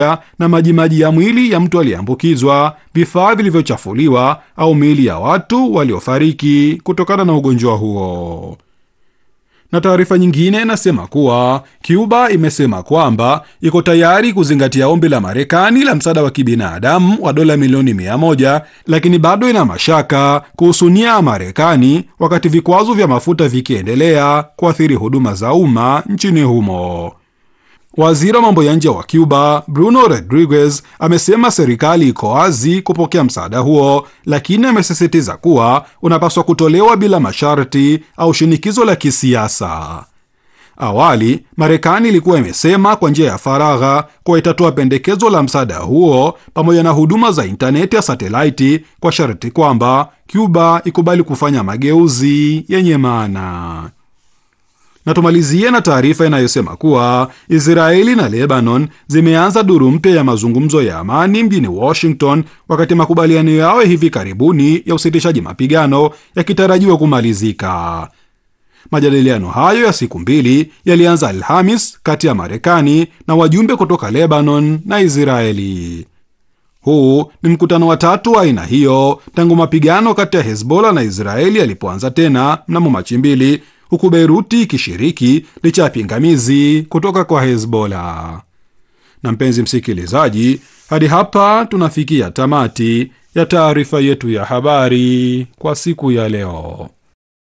na majimaji ya mwili ya mtu aliyeambukizwa, vifaa vilivyochafuliwa au miili ya watu waliofariki kutokana na ugonjwa huo. Na taarifa nyingine inasema kuwa Cuba imesema kwamba iko tayari kuzingatia ombi la Marekani la msaada wa kibinadamu wa dola milioni 100, lakini bado ina mashaka kuhusu nia ya Marekani wakati vikwazo vya mafuta vikiendelea kuathiri huduma za umma nchini humo. Waziri wa mambo ya nje wa Cuba, Bruno Rodriguez, amesema serikali iko wazi kupokea msaada huo, lakini amesisitiza kuwa unapaswa kutolewa bila masharti au shinikizo la kisiasa. Awali, Marekani ilikuwa imesema kwa njia ya faragha kuwa itatoa pendekezo la msaada huo pamoja na huduma za intaneti ya satelaiti kwa sharti kwamba Cuba ikubali kufanya mageuzi yenye maana. Na tumalizie na taarifa inayosema kuwa Israeli na Lebanon zimeanza duru mpya ya mazungumzo ya amani mjini Washington, wakati makubaliano yao hivi karibuni ya usitishaji mapigano yakitarajiwa kumalizika. Majadiliano hayo ya siku mbili yalianza Alhamis kati ya Marekani na wajumbe kutoka Lebanon na Israeli. Huu ni mkutano wa tatu wa aina hiyo tangu mapigano kati ya Hezbollah na Israeli yalipoanza tena mnamo Machi 2, huku Beiruti ikishiriki licha ya pingamizi kutoka kwa Hezbollah. Na mpenzi msikilizaji, hadi hapa tunafikia tamati ya taarifa yetu ya habari kwa siku ya leo.